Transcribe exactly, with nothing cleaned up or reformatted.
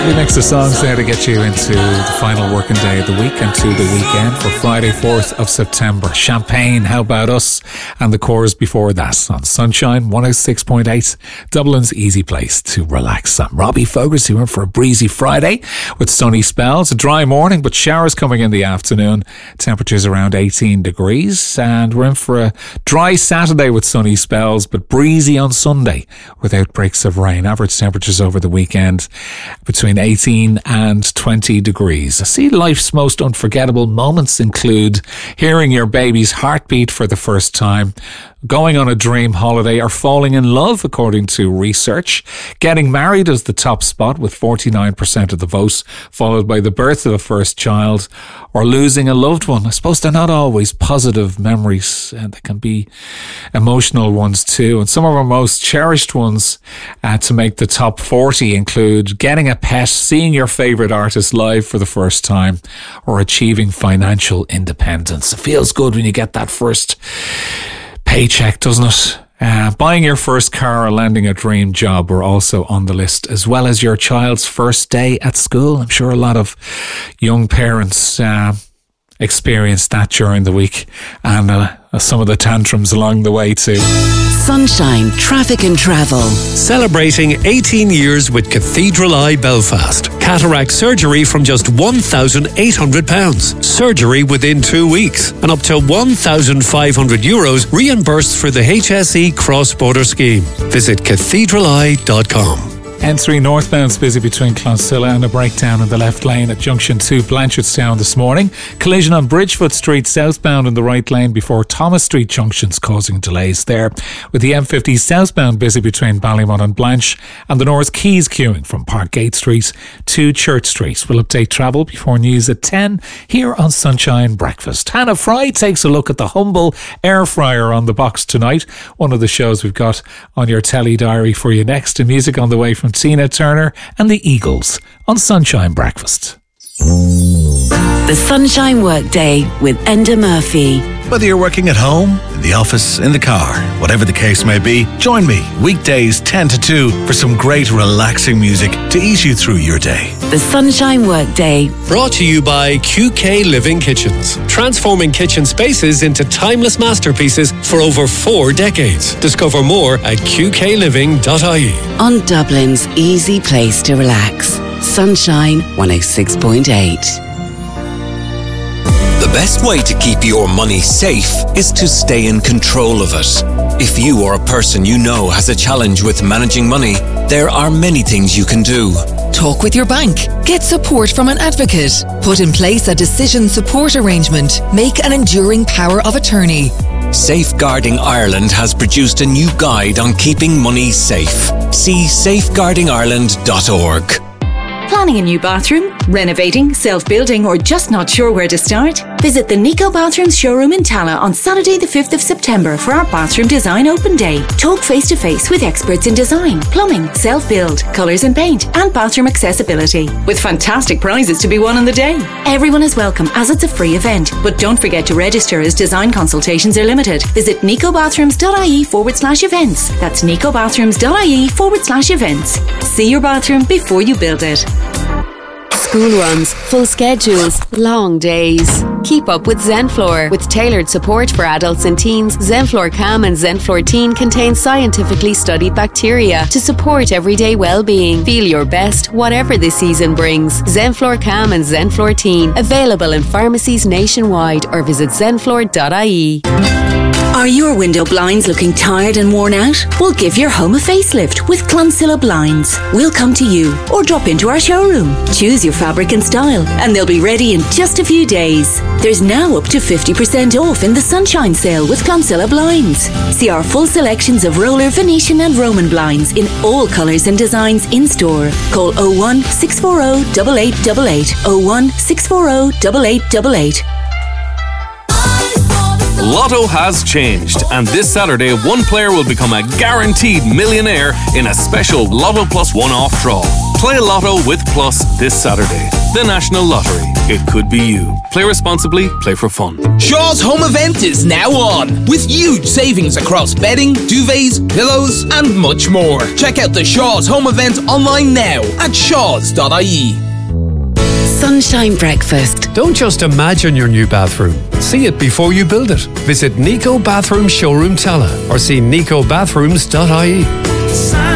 Lovely mix of songs there to get you into the final working day of the week and to the weekend for Friday, fourth of September. Champagne, How About Us, and the chorus before that on Sunshine one oh six point eight, Dublin's easy place to relax. I'm Robbie Fogarty. We're in for a breezy Friday with sunny spells, a dry morning, but showers coming in the afternoon. Temperatures around eighteen degrees, and we're in for a dry Saturday with sunny spells, but breezy on Sunday with outbreaks of rain. Average temperatures over the weekend between eighteen and twenty degrees. I see life's most unforgettable moments include hearing your baby's heartbeat for the first time, going on a dream holiday, or falling in love, according to research. Getting married is the top spot with forty-nine percent of the votes, followed by the birth of a first child, or losing a loved one. I suppose they're not always positive memories, and they can be emotional ones too. And some of our most cherished ones uh, to make the top forty include getting a pet, seeing your favourite artist live for the first time, or achieving financial independence. It feels good when you get that first paycheck, doesn't it? Uh, buying your first car or landing a dream job were also on the list, as well as your child's first day at school. I'm sure a lot of young parents uh, experienced that during the week, and uh, some of the tantrums along the way too. Sunshine Traffic and Travel. Celebrating eighteen years with Cathedral Eye Belfast. Cataract surgery from just one thousand eight hundred pounds. Surgery within two weeks. And up to one thousand five hundred euros reimbursed for the H S E cross-border scheme. Visit cathedral eye dot com. N three northbound's busy between Clonsilla and a breakdown in the left lane at junction two Blanchardstown this morning. Collision on Bridgefoot Street southbound in the right lane before Thomas Street junctions, causing delays there. With the M fifty southbound busy between Ballymun and Blanche, and the North Quays queuing from Parkgate Street to Church Street. We'll update travel before news at ten here on Sunshine Breakfast. Hannah Fry takes a look at the humble air fryer on the box tonight. One of the shows we've got on your telly diary for you next. And music on the way from Tina Turner and the Eagles on Sunshine Breakfast. The Sunshine Workday with Enda Murphy. Whether you're working at home, in the office, in the car, whatever the case may be, join me weekdays ten to two for some great relaxing music to ease you through your day. The Sunshine Workday. Brought to you by Q K Living Kitchens. Transforming kitchen spaces into timeless masterpieces for over four decades. Discover more at q k living dot i e. On Dublin's easy place to relax. Sunshine one oh six point eight. The best way to keep your money safe is to stay in control of it. If you or a person you know has a challenge with managing money, there are many things you can do. Talk with your bank. Get support from an advocate. Put in place a decision support arrangement. Make an enduring power of attorney. Safeguarding Ireland has produced a new guide on keeping money safe. See safeguarding ireland dot org. Planning a new bathroom, renovating, self-building, or just not sure where to start? Visit the Nico Bathrooms showroom in Tala on Saturday the fifth of September for our Bathroom Design Open Day. Talk face-to-face with experts in design, plumbing, self-build, colours and paint, and bathroom accessibility. With fantastic prizes to be won on the day. Everyone is welcome as it's a free event, but don't forget to register as design consultations are limited. Visit nicobathrooms.ie forward slash events. That's nicobathrooms.ie forward slash events. See your bathroom before you build it. School runs, full schedules, long days. Keep up with Zenflor. With tailored support for adults and teens, Zenflor Calm and Zenflor Teen contain scientifically studied bacteria to support everyday well-being. Feel your best, whatever the season brings. Zenflor Calm and Zenflor Teen. Available in pharmacies nationwide or visit zenflor dot i e. Are your window blinds looking tired and worn out? We'll give your home a facelift with Clonsilla Blinds. We'll come to you or drop into our showroom. Choose your fabric and style and they'll be ready in just a few days. There's now up to fifty percent off in the Sunshine Sale with Clonsilla Blinds. See our full selections of roller, Venetian and Roman blinds in all colours and designs in store. Call oh one, six four oh, eight eight eight eight, oh one, six four oh, eight eight eight eight. Lotto has changed, and this Saturday, one player will become a guaranteed millionaire in a special Lotto Plus one-off draw. Play Lotto with Plus this Saturday. The National Lottery. It could be you. Play responsibly. Play for fun. Shaw's Home Event is now on, with huge savings across bedding, duvets, pillows, and much more. Check out the Shaw's Home Event online now at shaws dot I E. Sunshine Breakfast. Don't just imagine your new bathroom. See it before you build it. Visit Nico Bathroom Showroom Tala or see nico bathrooms dot I E.